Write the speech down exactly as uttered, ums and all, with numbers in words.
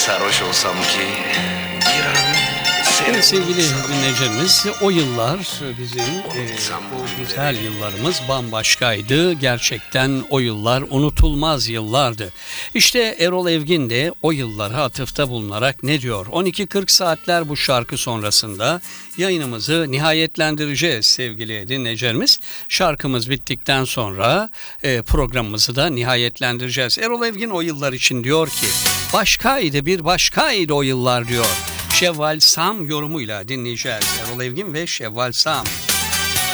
sarhoş olsam ki bir an seni Evet sevgili unutsam. dinleyicilerimiz, o yıllar bizim e, o güzel yıllarımız bambaşkaydı. Gerçekten o yıllar unutulmaz yıllardı. İşte Erol Evgin de o yıllara atıfta bulunarak ne diyor? on iki kırk saatler bu şarkı sonrasında yayınımızı nihayetlendireceğiz sevgili dinleyicilerimiz. Şarkımız bittikten sonra e, programımızı da nihayetlendireceğiz. Erol Evgin o yıllar için diyor ki, başkaydı bir başkaydı o yıllar diyor. Şevval Sam yorumuyla dinleyeceğiz. Erol Evgin ve Şevval Sam.